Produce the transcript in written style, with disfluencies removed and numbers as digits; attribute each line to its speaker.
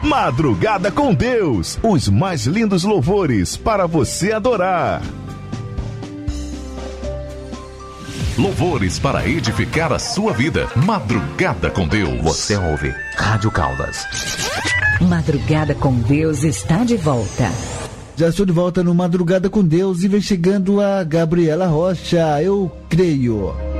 Speaker 1: Madrugada com Deus, os mais lindos louvores para você adorar.
Speaker 2: Louvores para edificar a sua vida. Madrugada com Deus.
Speaker 3: Você ouve Rádio Caldas.
Speaker 4: Madrugada com Deus está de volta.
Speaker 5: Já estou de volta no Madrugada com Deus e vem chegando a Gabriela Rocha. Eu creio.